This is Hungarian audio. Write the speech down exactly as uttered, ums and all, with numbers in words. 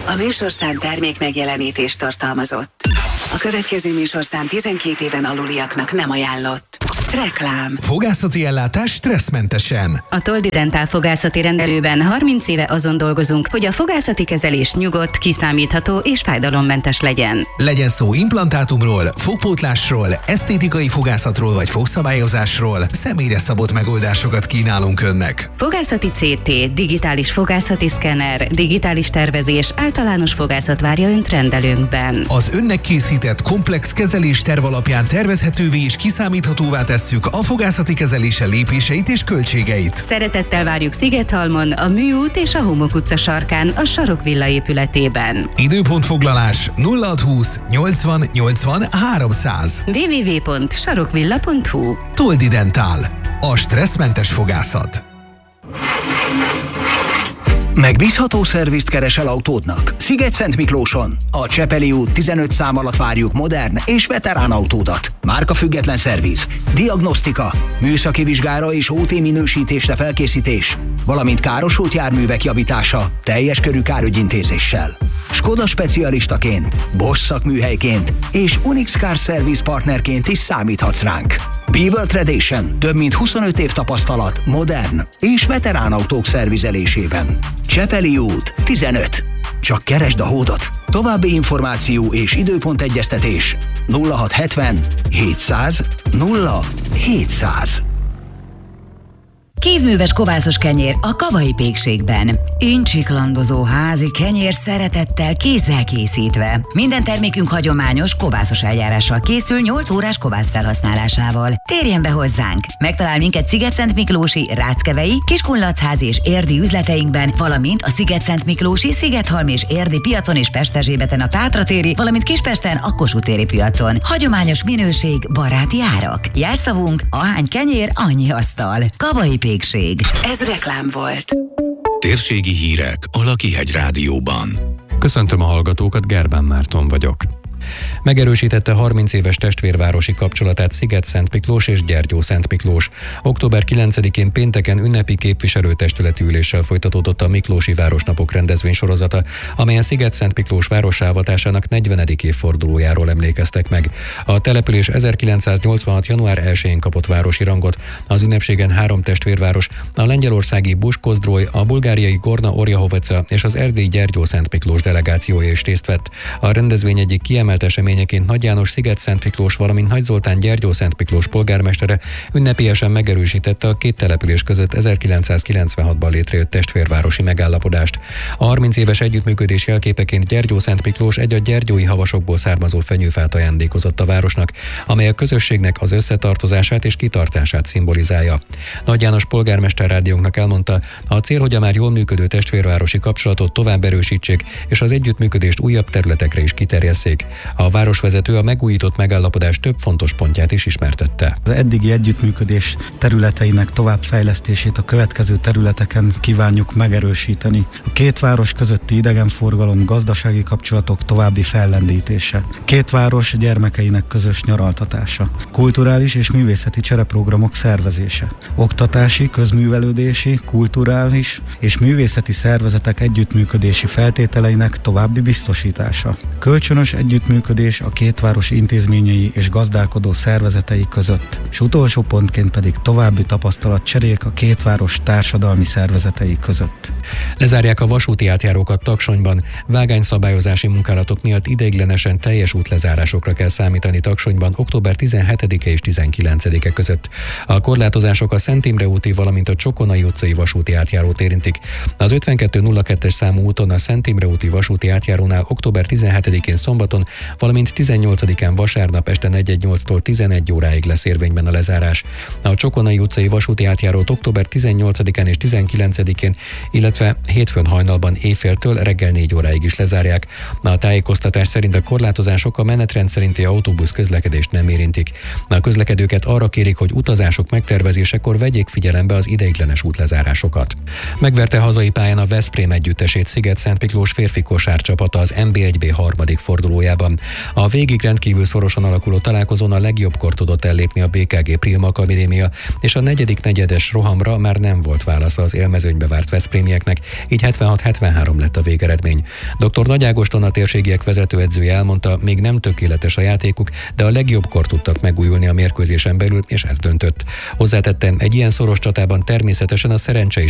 A műsorszám termék megjelenítést tartalmazott. A következő műsorszám tizenkét éven aluliaknak nem ajánlott. Reklám. Fogászati ellátás stresszmentesen. A Toldi Dentál fogászati rendelőben harminc éve azon dolgozunk, hogy a fogászati kezelés nyugodt, kiszámítható és fájdalommentes legyen. Legyen szó implantátumról, fogpótlásról, esztétikai fogászatról vagy fogszabályozásról, személyre szabott megoldásokat kínálunk önnek. Fogászati cé té, digitális fogászati szkenner, digitális tervezés, általános fogászat várja önt rendelőnkben. Az önnek készített komplex kezelés terv alapján tervezhetővé és kiszámíthatóvá tesszük a fogászati kezelése lépéseit és költségeit. Szeretettel várjuk Szigethalmon, a Műút és a Homok utca sarkán, a Sarokvilla épületében. Időpontfoglalás nulla hatszázhúsz nyolcvan nyolcvan háromszáz. double-u double-u double-u pont sarokvilla pont hu. Toldi Dentál. A stresszmentes fogászat. Megbízható szervizt keresel autódnak? Szigetszentmiklóson. A Csepeli út tizenöt szám alatt várjuk modern és veterán autódat. Márkafüggetlen szerviz, diagnosztika, műszaki vizsgára és ó té minősítésre felkészítés, valamint károsult járművek javítása teljes körű kárügyintézéssel. Skoda specialistaként, Bosch szakműhelyként és Unix Car Service partnerként is számíthatsz ránk. Beaver Tradition, több mint huszonöt év tapasztalat modern és veterán autók szervizelésében. Csepeli út tizenöt. Csak keresd a hódot. További információ és időpontegyeztetés nulla hatszázhetven hétszáz nulla hétszáz. Kézműves kovászos kenyér a Kavai Pékségben. Incsiklandozó házi kenyér szeretettel kézzel készítve. Minden termékünk hagyományos kovászos eljárással készül nyolc órás kovász felhasználásával. Térjen be hozzánk! Megtalál minket Szigetszentmiklósi, Ráckevei, Kiskunlachházi és Érdi üzleteinkben, valamint a Szigetszentmiklósi, Szigethalmi és Érdi piacon és Pesterzsébeten a Tátratéri, valamint Kispesten a Kossuth téri piacon. Hagyományos minőség, baráti árak. Jelszavunk: ahány kenyér, annyi asztal. Kavai Pékség. Ez reklám volt. Térségi hírek a Lakihegy Rádióban. Köszöntöm a hallgatókat, Gerbán Márton vagyok. Megerősítette harminc éves testvérvárosi kapcsolatát Szigetszentmiklós és Gyergyószentmiklós. október kilencedikén pénteken ünnepi képviselőtestületi üléssel folytatódott a Miklósi Városnapok rendezvénysorozata, amelyen Szigetszentmiklós várossá avatásának negyvenedik évfordulójáról emlékeztek meg. A település ezerkilencszáznyolcvanhat. január elsején kapott városi rangot. Az ünnepségen három testvérváros, a lengyelországi Buskozdrój, a bulgáriai Gorna Orjahovica és az erdélyi Gyergyószentmiklós delegációja is részt vett. A rendezvény egyik kiemelt eseményeként Nagy János Szigetszentmiklós, valamint Nagy Zoltán Gyergyószentmiklós polgármestere ünnepélyesen megerősítette a két település között ezerkilencszázkilencvenhatban létrejött testvérvárosi megállapodást. A harminc éves együttműködés jelképeként Gyergyószentmiklós egy a gyergyói havasokból származó fenyőfát ajándékozott a városnak, amely a közösségnek az összetartozását és kitartását szimbolizálja. Nagy János polgármester rádiónknak elmondta, a cél, hogy a már jól működő testvérvárosi kapcsolatot tovább erősítsék, és az együttműködést újabb területekre is kiterjesszék. A városvezető a megújított megállapodás több fontos pontját is ismertette. Az eddigi együttműködés területeinek továbbfejlesztését a következő területeken kívánjuk megerősíteni. A két város közötti idegenforgalom, gazdasági kapcsolatok további fellendítése. Két város gyermekeinek közös nyaraltatása. Kulturális és művészeti csereprogramok szervezése. Oktatási, közművelődési, kulturális és művészeti szervezetek együttműködési feltételeinek további biztosítása. Kölcsönös együttműködés a két város intézményei és gazdálkodó szervezetei között, és utolsó pontként pedig további tapasztalatcserék a két város társadalmi szervezetei között. Lezárják a vasúti átjárókat Taksonyban. Vágányszabályozási munkálatok miatt ideiglenesen teljes útlezárásokra kell számítani Taksonyban október tizenhetedike és tizenkilencedike között. A korlátozások a Szent Imre úti, valamint a Csokonai utcai vasúti átjárót érintik. Az ötvenkettő nulla kettes számú úton a Szent Imre úti vasúti átjárónál október tizenhetedikén szombaton, valamint tizennyolcadikán vasárnap este negyvennyolctól tizenegy óráig lesz érvényben a lezárás. A Csokonai utcai vasúti átjárót október tizennyolcadikán és tizenkilencedikén, illetve hétfőn hajnalban éjféltől reggel négy óráig is lezárják. A tájékoztatás szerint a korlátozások a menetrend szerinti autóbusz közlekedést nem érintik. A közlekedőket arra kérik, hogy utazások megtervezésekor vegyék figyelembe az ideiglenes útlezárásokat. Megverte hazai pályán a Veszprém együttesét Szigetszentmiklós férfi kosárcsapata az en bé egy bé harmadik fordulójában. Veszprémben. A végig rendkívül szorosan alakuló találkozón a legjobbkor tudott ellépni a bé ká gé Prium Akadémia, és a negyedik negyedes rohamra már nem volt válasza az élmezőnybe várt veszprémieknek, így hetvenhat hetvenhárom lett a végeredmény. dr. Nagy Ágoston, a térségiek vezetőedzője elmondta, még nem tökéletes a játékuk, de a legjobbkor tudtak megújulni a mérkőzésen belül, és ez döntött. Hozzátette, egy ilyen szoros csatában természetesen a szerencse is